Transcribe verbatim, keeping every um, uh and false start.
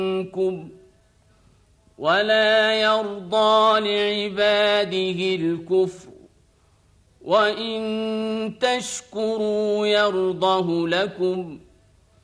منكم ولا يرضى لعباده الكفر وإن تشكروا يرضه لكم